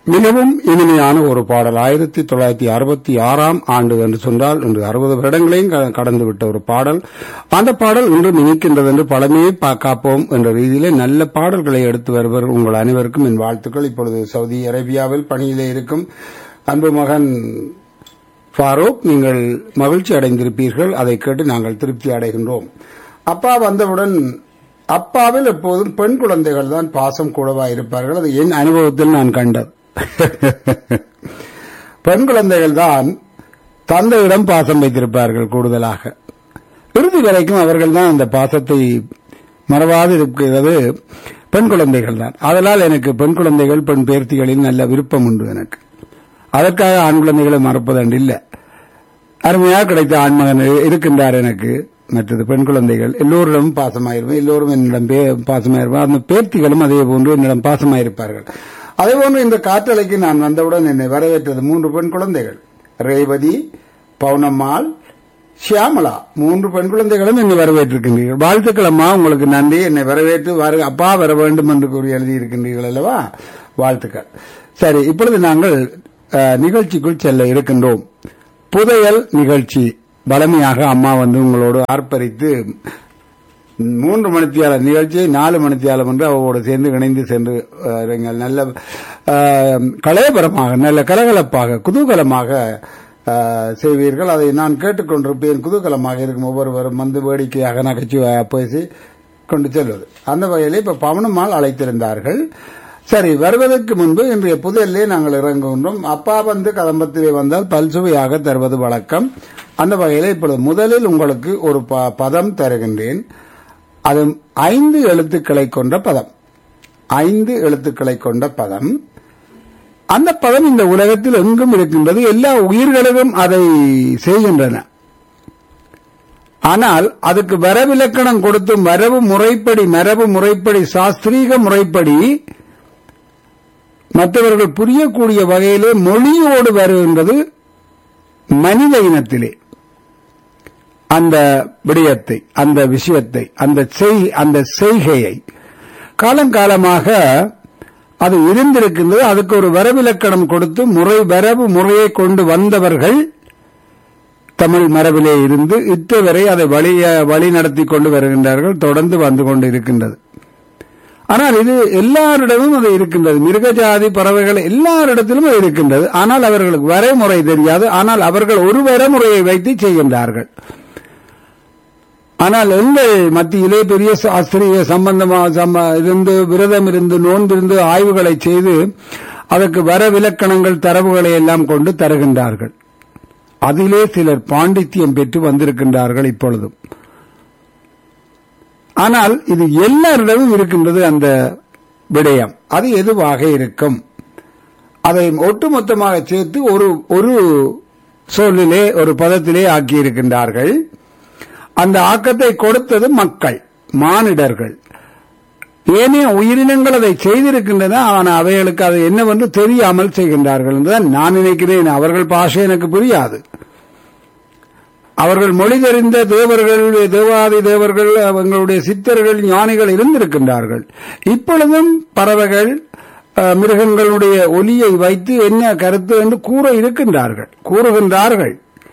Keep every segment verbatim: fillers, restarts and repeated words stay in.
மிகவும் இனிமையான ஒரு பாடல். ஆயிரத்தி தொள்ளாயிரத்தி அறுபத்தி ஆறாம் ஆண்டு என்று சொன்னால் இன்று அறுபது வருடங்களையும் கடந்துவிட்ட ஒரு பாடல். அந்த பாடல் இன்று நினைக்கின்றது என்று பழமையை காப்போம் என்ற ரீதியிலே நல்ல பாடல்களை எடுத்து வருவர் உங்கள் அனைவருக்கும் என் வாழ்த்துக்கள். இப்பொழுது சவுதி அரேபியாவில் பணியிலே இருக்கும் அன்பு மகன் ஃபாரூக், நீங்கள் மகிழ்ச்சி அடைந்திருப்பீர்கள். அதை கேட்டு நாங்கள் திருப்தி அடைகின்றோம். அப்பா வந்தவுடன் அப்பாவில் எப்போதும் பெண் குழந்தைகள் தான் பாசம் கூடவா இருப்பார்கள். அது என் அனுபவத்தில் நான் கண்டது. பெண் குழந்தைகள் தான் தந்தையிடம் பாசம் வைத்திருப்பார்கள் கூடுதலாக. இறுதி வரைக்கும் அவர்கள் தான் அந்த பாசத்தை மறவாது இருக்கிறது பெண் குழந்தைகள் தான். அதனால் எனக்கு பெண் குழந்தைகள் பெண் பேர்த்திகளில் நல்ல விருப்பம் உண்டு. எனக்கு அதற்காக ஆண் குழந்தைகளை மறப்பதன்று இல்லை. அருமையாக கிடைத்த ஆண்மகன் இருக்கின்றார் எனக்கு. மற்றது பெண் குழந்தைகள் எல்லோரிடமும் பாசமாயிருப்பேன், எல்லோரும் என்னிடம் பாசமாயிருப்பார். அந்த பேர்த்திகளும் அதே போன்று என்னிடம் பாசமாயிருப்பார்கள். அதே போன்று இந்த காற்றலைக்கு நான் வந்தவுடன் என்னை வரவேற்றது மூன்று பெண் குழந்தைகள், ரேவதி, பவுனம்மாள், ஷியாமலா. மூன்று பெண் குழந்தைகளும் என்னை வரவேற்றிருக்கின்றீர்கள். வாழ்த்துக்கள் அம்மா, உங்களுக்கு நன்றி. என்னை வரவேற்று அப்பா வர வேண்டும் என்று கூறி எழுதியிருக்கின்றீர்கள் அல்லவா? வாழ்த்துக்கள். சரி, இப்பொழுது நாங்கள் நிகழ்ச்சிக்குள் செல்ல இருக்கின்றோம். புதையல் நிகழ்ச்சி பலமையாக அம்மா வந்து உங்களோடு ஆர்ப்பரித்து மூன்று மணித்தியால நிகழ்ச்சியை நாலு மணித்தியாலம் என்று அவரோடு சேர்ந்து இணைந்து சென்று நல்ல கலையபரமாக நல்ல கலகலப்பாக குதூகலமாக செய்வீர்கள். அதை நான் கேட்டுக்கொண்டிருப்பேன். குதூகலமாக இருக்கும் ஒவ்வொருவரும் வந்து வேடிக்கையாக நகைச்சுவையாக பேசி கொண்டு செல்வது. அந்த வகையிலே இப்ப பவனம்மாள் அழைத்திருந்தார்கள். சரி, வருவதற்கு முன்பு இன்றைய புதையலே நாங்கள் இறங்குகின்றோம். அப்பா வந்து கதம்பத்திலே வந்தால் பல்சுவையாக தருவது வழக்கம். அந்த வகையில் இப்பொழுது முதலில் உங்களுக்கு ஒரு பதம் தருகின்றேன். அது ஐந்து எழுத்துக்களை கொண்ட பதம். ஐந்து எழுத்துக்களை கொண்ட பதம். அந்த பதம் இந்த உலகத்தில் எங்கும் இருக்கின்றது. எல்லா உயிர்களும் அதை செய்கின்றன. ஆனால் அதுக்கு வரவிலக்கணம் கொடுத்து மரபு முறைப்படி மரபு முறைப்படி சாஸ்திரீக முறைப்படி மற்றவர்கள் புரியக்கூடிய வகையிலே மொழியோடு வருகின்றது மனித இனத்திலே. அந்த விடயத்தை, அந்த விஷயத்தை, அந்த அந்த செய்கையை காலங்காலமாக அது இருந்திருக்கின்றது. அதுக்கு ஒரு வரவிலக்கணம் கொடுத்து முறை வரவு முறையை கொண்டு வந்தவர்கள் தமிழ் மரபிலே இருந்து இத்தவரை அதை வழிய வழி நடத்தி கொண்டு வருகின்றார்கள். தொடர்ந்து வந்து கொண்டு இருக்கின்றது. ஆனால் இது எல்லாரிடமும் அது இருக்கின்றது. மிருகஜாதி பறவைகள் எல்லாரிடத்திலும் அது இருக்கின்றது. ஆனால் அவர்களுக்கு வரைமுறை தெரியாது. ஆனால் அவர்கள் ஒரு வரைமுறையை வைத்து செய்கின்றார்கள். ஆனால் எங்கள் மத்தியிலே பெரிய சாஸ்திரிய சம்பந்தமாக இருந்து விரதம் இருந்து நோன்பிருந்து ஆய்வுகளை செய்து அதற்கு வர விலக்கணங்கள் தரவுகளை எல்லாம் கொண்டு தருகின்றார்கள். அதிலே சிலர் பாண்டித்யம் பெற்று வந்திருக்கின்றார்கள் இப்பொழுதும். ஆனால் இது எல்லாரிடமும் இருக்கின்றது அந்த விடயம். அது எதுவாக இருக்கும்? அதை ஒட்டுமொத்தமாக சேர்த்து ஒரு ஒரு சொல்லிலே ஒரு பதத்திலே ஆக்கியிருக்கின்றார்கள். அந்த ஆக்கத்தை கொடுத்தது மக்கள், மானிடர்கள். ஏனைய உயிரினங்கள் அதை செய்திருக்கின்றன. ஆனால் அவைகளுக்கு அது என்னவென்று தெரியாமல் செய்கின்றார்கள் என்றுதான் நான் நினைக்கிறேன். அவர்கள் பாஷை எனக்கு புரியாது. அவர்கள் மொழி தெரிந்த தேவர்கள், தேவாதி தேவர்கள், அவங்களுடைய சித்தர்கள், ஞானிகள் இருந்திருக்கின்றார்கள். இப்பொழுதும் பறவைகள், மிருகங்களுடைய ஒலியை வைத்து என்ன கருத்து என்று கூற இருக்கின்றார்கள், கூறுகின்றார்கள்.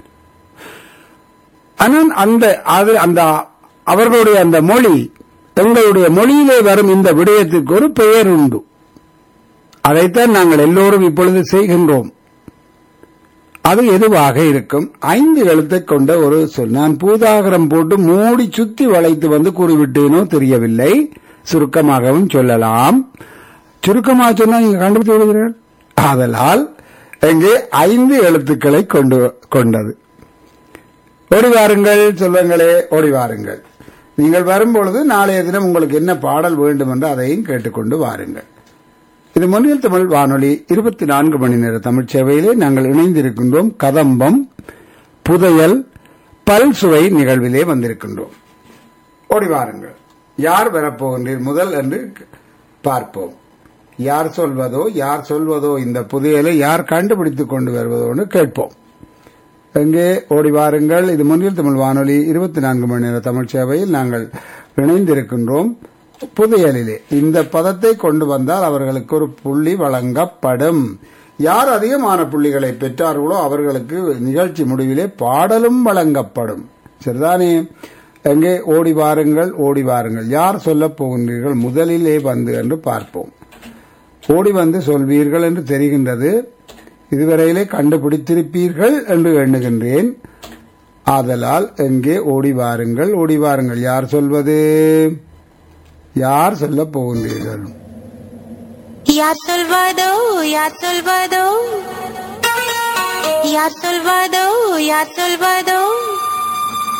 ஆனால் அந்த அது அந்த அவர்களுடைய அந்த மொழி, எங்களுடைய மொழியிலே வரும் இந்த விடயத்திற்கு ஒரு பெயர் உண்டு. அதைத்தான் நாங்கள் எல்லோரும் இப்பொழுது செய்கின்றோம். அது எதுவாக இருக்கும்? ஐந்து எழுத்தை கொண்ட ஒரு சொல். நான் பூதாகரம் போட்டு மூடி சுத்தி வளைத்து வந்து கூறிவிட்டேனோ தெரியவில்லை. சுருக்கமாகவும் சொல்லலாம். சுருக்கமாக சொன்னால் நீங்க கண்டுபிடித்து விடுகிறீர்கள். ஆதலால் இங்கே ஐந்து எழுத்துக்களை கொண்டு கொண்டது. ஓடி வாருங்கள் செல்வங்களே, ஓடி வாருங்கள். நீங்கள் வரும்பொழுது நாளைய தினம் உங்களுக்கு என்ன பாடல் வேண்டும் என்று அதையும் கேட்டுக்கொண்டு வாருங்கள். இது மொழியில் தமிழ் வானொலி இருபத்தி நான்கு மணி நேர தமிழ் சேவையிலே நாங்கள் இணைந்திருக்கின்றோம். கதம்பம் புதையல் பல்சுவை நிகழ்விலே வந்திருக்கின்றோம். ஓடி வாருங்கள். யார் வரப்போகின்றீர் முதல் என்று பார்ப்போம். யார் சொல்வதோ யார் சொல்வதோ இந்த புதையலை யார் கண்டுபிடித்துக் கொண்டு வருவதோ என்று கேட்போம். எங்கே ஓடி வாருங்கள். இது மொழியில் தமிழ் வானொலி இருபத்தி நான்கு மணி நேர தமிழ் சேவையில் நாங்கள் இணைந்திருக்கின்றோம். புதையலிலே இந்த பதத்தை கொண்டு வந்தால் அவர்களுக்கு ஒரு புள்ளி வழங்கப்படும். யார் அதிகமான புள்ளிகளை பெற்றார்களோ அவர்களுக்கு நிகழ்ச்சி முடிவிலே பாடலும் வழங்கப்படும். சரிதானே? எங்கே ஓடி வாருங்கள், ஓடி வாருங்கள். யார் சொல்லப் போகின்றீர்கள் முதலிலே வந்து என்று பார்ப்போம். ஓடி வந்து சொல்வீர்கள் என்று தெரிகின்றது. இதுவரையிலே கண்டுபிடித்திருப்பீர்கள் என்று எண்ணுகின்றேன். ஆதலால் எங்கே ஓடி வாருங்கள், ஓடி வாருங்கள். யார் சொல்வது? யார் சொல்லப் போகின்றீர்கள்? யார் சொல்வதோ, யார் சொல்வதோ, யார் சொல்வதோ, யார் சொல்வதோ